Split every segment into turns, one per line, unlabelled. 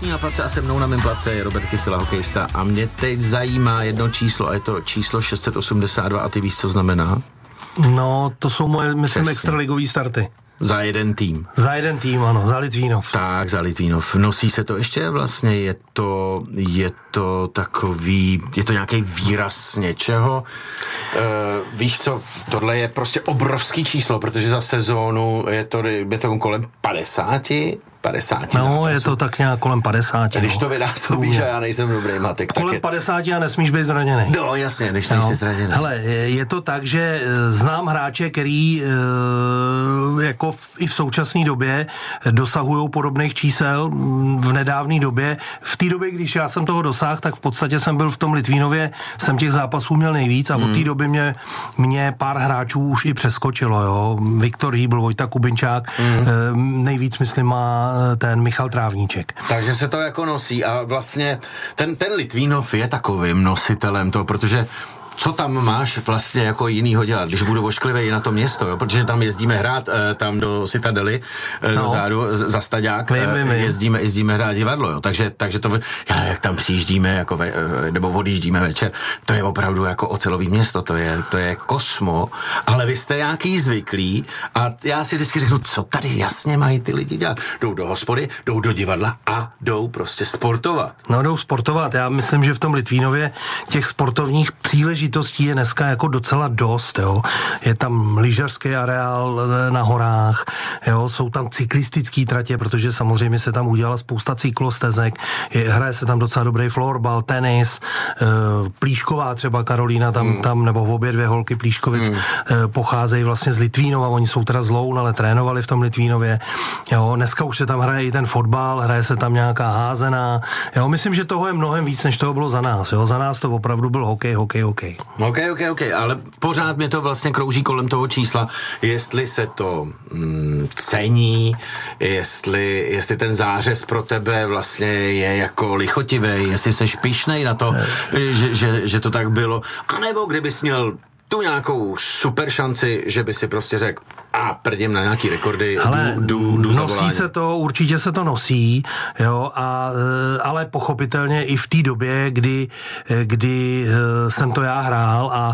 Ostatní na place a se mnou na mém place je Robert Kysela, hokejista. A mě teď zajímá jedno číslo, a je to číslo 682 a ty víš, co znamená?
No, to jsou moje, myslím, extraligový starty.
Za jeden tým.
Za jeden tým, ano, za Litvínov.
Tak, za Litvínov. Nosí se to ještě vlastně, je to takový, je to nějaký výraz něčeho. Víš co, tohle je prostě obrovský číslo, protože za sezónu je to kolem 50
no,
zápasů.
je to tak nějak kolem 50.
Když to vynásobíš, že já nejsem dobrý matek.
Kolem 50 a nesmíš být zraněný.
No, jasně, když nejsi zraněný.
Hele, je to tak, že znám hráče, který jako i v současné době dosahují podobných čísel v nedávné době. V té době, když já jsem toho dosáhl, tak v podstatě jsem byl v tom Litvínově, jsem těch zápasů měl nejvíc a od té doby mě pár hráčů už i přeskočilo, jo. Viktor Hýbl, Vojta Kubinčák, nejvíc, myslím, má ten Michal Trávníček.
Takže se to jako nosí a vlastně ten Litvínov je takovým nositelem toho, protože co tam máš vlastně jako jinýho dělat, když budu ošklivej na to město, jo? Protože tam jezdíme hrát tam do Citadely, do zádu, za Staďák, jezdíme hrát divadlo, jo? Takže to, jak tam přijíždíme jako nebo odjíždíme večer, to je opravdu jako ocelový město, to je kosmo, ale vy jste nějaký zvyklí a já si vždycky řeknu, co tady jasně mají ty lidi dělat. Jdou do hospody, jdou do divadla a jdou prostě sportovat.
No, jdou sportovat, já myslím, že v tom Litvínově těch sportovních příležitostí je dneska jako docela dost, jo. Je tam lyžařský areál na horách, jo, jsou tam cyklistický tratě, protože samozřejmě se tam udělala spousta cyklostezek, hraje se tam docela dobrý florbal, tenis, Plíšková třeba Karolína tam nebo obě dvě holky Plíškovic pocházejí vlastně z Litvínova, oni jsou teda z Loun, ale trénovali v tom Litvínově, jo, dneska už se tam hraje i ten fotbal, hraje se tam nějaká házená, jo, myslím, že toho je mnohem víc, než toho bylo za nás, jo, za nás to opravdu byl hokej.
OK, ale pořád mě to vlastně krouží kolem toho čísla, jestli se to cení, jestli ten zářez pro tebe vlastně je jako lichotivý, jestli seš pyšnej na to, že to tak bylo, anebo kdybys měl tu nějakou super šanci, že by si prostě řekl, a prdím na nějaký rekordy, jdu
nosí se to, určitě se to nosí, jo, ale pochopitelně i v té době, kdy jsem to já hrál a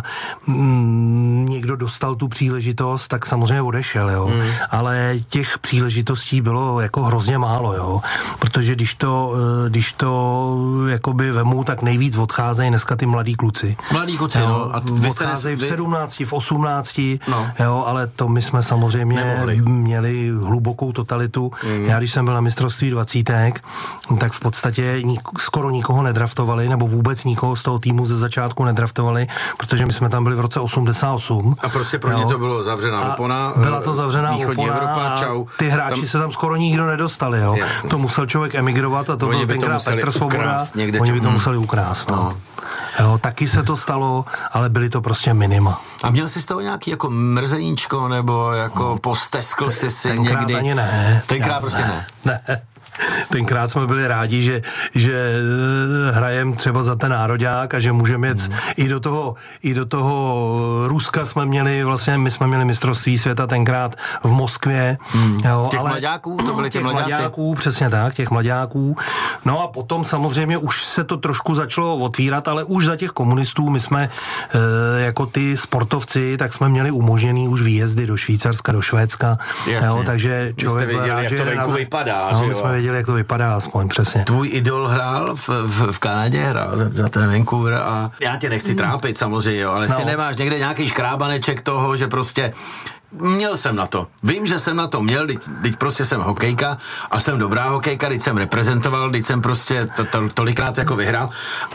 někdo dostal tu příležitost, tak samozřejmě odešel, jo, ale těch příležitostí bylo jako hrozně málo, jo, protože když to jakoby vemu, tak nejvíc odcházejí dneska ty mladí kluci.
Mladí kluci, jo, no. A
odcházejí v 17, v 18, jo, ale to my jsme samozřejmě měli hlubokou totalitu. Já, když jsem byl na mistrovství 20, tak v podstatě skoro nikoho nedraftovali, nebo vůbec nikoho z toho týmu ze začátku nedraftovali, protože my jsme tam byli v roce 88.
A prostě pro ně to bylo zavřená opona.
Byla to zavřená
východní
opona
Evropa, čau.
Ty hráči se tam skoro nikdo nedostali, jo.
Jasně.
To musel člověk emigrovat a to byl tenkrát Petr Svoboda. Oni by to museli ukrást, no. Jo, taky se to stalo, ale byly to prostě minima.
A měl jsi z toho nějaký jako mrzeníčko, nebo jako posteskl jsi si někdy?
Tenkrát ani ne.
Tenkrát prostě ne.
Tenkrát jsme byli rádi, že hrajem třeba za ten nároďák a že můžeme jet i do toho Ruska my jsme měli mistrovství světa tenkrát v Moskvě. Jo,
těch mlaďáků? To byly těch
mlaďáků, přesně tak, těch mlaďáků. No a potom samozřejmě už se to trošku začalo otvírat, ale už za těch komunistů my jsme jako ty sportovci, tak jsme měli umožněný už výjezdy do Švýcarska, do Švédska. Jo, takže člověk
věděli,
rád,
jak to venku vypadá.
No, my jsme věděli, jak to vypadá aspoň, přesně.
Tvůj idol hrál v Kanadě, hrál za ten Vancouver a já tě nechci trápit samozřejmě, jo, ale si nemáš někde nějaký škrábaneček toho, že prostě měl jsem na to. Vím, že jsem na to měl, teď prostě jsem hokejka a jsem dobrá hokejka, teď jsem reprezentoval, teď jsem prostě tolikrát jako vyhrál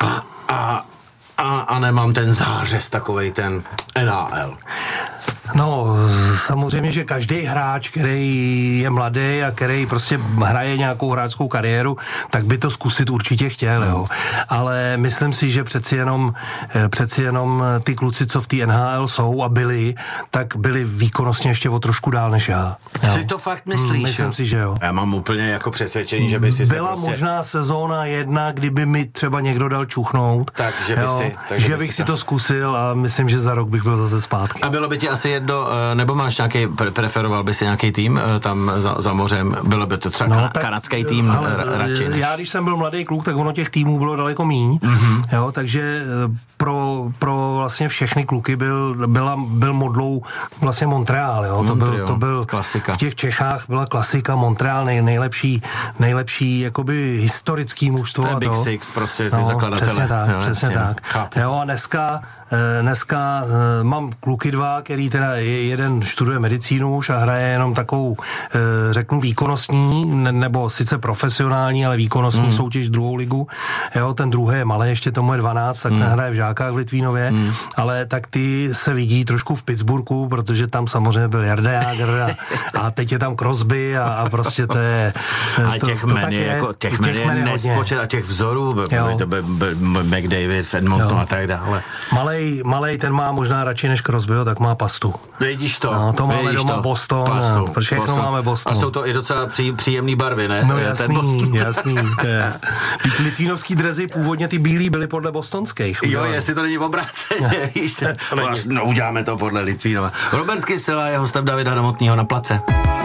a nemám ten zářez takovej ten NHL.
No, samozřejmě, že každý hráč, který je mladý a který prostě hraje nějakou hráčskou kariéru, tak by to zkusit určitě chtěl, jo. Ale myslím si, že přeci jenom ty kluci, co v té NHL jsou a byli, tak byli výkonnostně ještě o trošku dál než já. Jo.
Si to fakt myslíš?
Myslím si, že jo.
Já mám úplně jako přesvědčení, že by si
byla prostě možná sezóna jedna, kdyby mi třeba někdo dal čuchnout.
Takže bych
si to zkusil a myslím, že za rok bych byl zase zpátky.
A bylo by ti asi jedno, nebo máš nějaký, preferoval by si nějaký tým tam za mořem, bylo by to třeba kanadský tým radši než...
Já, když jsem byl mladý kluk, tak ono těch týmů bylo daleko míň, jo, takže pro vlastně všechny kluky byl modlou vlastně Montreal, jo, to byl
klasika.
V těch Čechách byla klasika Montreal, nejlepší jakoby historický mužstvo.
To je Big Six, prostě ty zakladatele.
Přesně tak. Jo, a dneska mám kluky dva, který teda jeden studuje medicínu už a hraje jenom takovou, řeknu, výkonnostní, nebo sice profesionální, ale výkonnostní soutěž druhou ligu. Jo, ten druhý je malý, ještě tomu je 12, tak hraje v Žákách v Litvínově, ale tak ty se vidí trošku v Pittsburghu, protože tam samozřejmě byl Jarda Jágr a teď je tam Crosby a prostě to je...
A těch men je nespočet a těch vzorů, McDavid, Edmonton a tak dále.
Malej, ten má možná radši než Crosbyho, tak má pastu.
Vidíš to.
No, to máme doma Boston. Všechno máme Boston.
A jsou to i docela příjemný barvy, ne?
No jasný. Litvínovský drezy původně ty bílý byly podle bostonských.
Jo, jestli to není obráceně, víš. No, uděláme to podle Litvínova. Robert Kysela je hostem Davida Novotného na Place.